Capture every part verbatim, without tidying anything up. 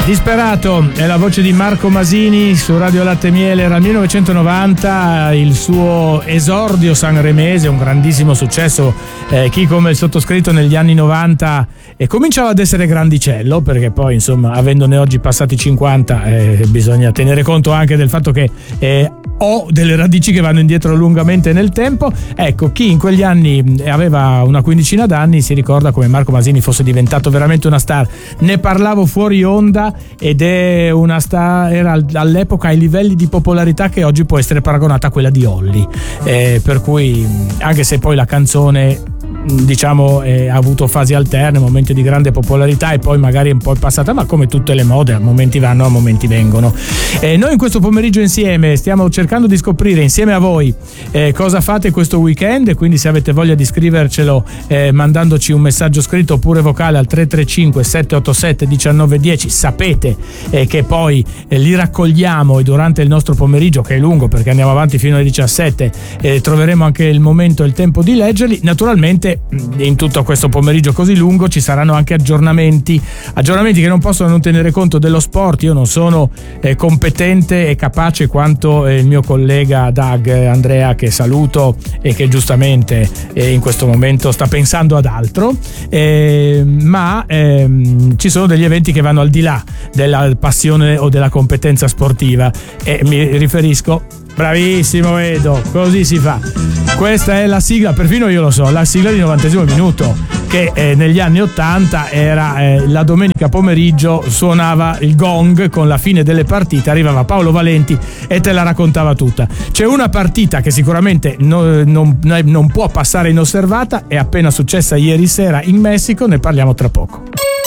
Disperato è la voce di Marco Masini su Radio Latte e Miele. Era il millenovecentonovanta, il suo esordio sanremese, un grandissimo successo. Eh, chi come il sottoscritto negli anni novanta eh, cominciava ad essere grandicello, perché poi insomma, avendone oggi passati cinquanta, eh, bisogna tenere conto anche del fatto che eh, ho delle radici che vanno indietro lungamente nel tempo. Ecco, chi in quegli anni aveva una quindicina d'anni si ricorda come Marco Masini fosse diventato veramente una star. Ne parlavo fuori onda ed è una star, era all'epoca ai livelli di popolarità che oggi può essere paragonata a quella di Olly, eh, per cui anche se poi la canzone diciamo eh, ha avuto fasi alterne, momenti di grande popolarità e poi magari un po' è passata, ma come tutte le mode a momenti vanno, a momenti vengono. Eh, noi in questo pomeriggio insieme stiamo cercando di scoprire insieme a voi eh, cosa fate questo weekend, e quindi se avete voglia di scrivercelo eh, mandandoci un messaggio scritto oppure vocale al tre tre cinque sette otto sette uno nove uno zero, sapete eh, che poi eh, li raccogliamo e durante il nostro pomeriggio, che è lungo perché andiamo avanti fino alle diciassette, eh, troveremo anche il momento e il tempo di leggerli. Naturalmente in tutto questo pomeriggio così lungo ci saranno anche aggiornamenti aggiornamenti che non possono non tenere conto dello sport. Io non sono eh, competente e capace quanto eh, il mio collega Doug Andrea, che saluto e che giustamente eh, in questo momento sta pensando ad altro, eh, ma ehm, ci sono degli eventi che vanno al di là della passione o della competenza sportiva, e mi riferisco. Bravissimo Edo, così si fa. Questa è la sigla, perfino io lo so, la sigla di novantesimo minuto, che eh, negli anni ottanta era eh, la domenica pomeriggio, suonava il gong con la fine delle partite, arrivava Paolo Valenti e te la raccontava tutta. C'è una partita che sicuramente no, non, non può passare inosservata, è appena successa ieri sera in Messico, ne parliamo tra poco.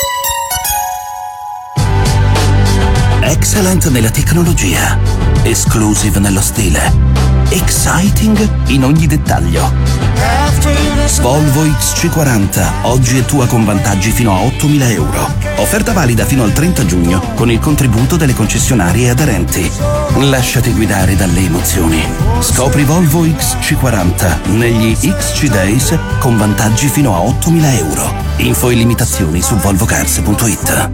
Excellent nella tecnologia, exclusive nello stile, exciting in ogni dettaglio. Volvo X C quaranta, oggi è tua con vantaggi fino a ottomila euro. Offerta valida fino al trenta giugno con il contributo delle concessionarie aderenti. Lasciati guidare dalle emozioni. Scopri Volvo X C quaranta negli X C Days con vantaggi fino a ottomila euro. Info e limitazioni su volvocars punto it.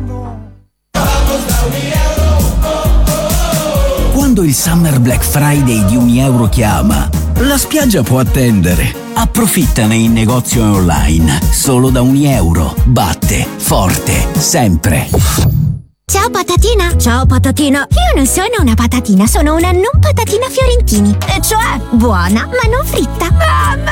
Quando il Summer Black Friday di un euro chiama, la spiaggia può attendere. Approfittane in negozio e online. Solo da un euro. Batte forte, sempre. Ciao patatina! Ciao patatina! Io non sono una patatina, sono una non patatina Fiorentini. E cioè? Buona, ma non fritta. Ah,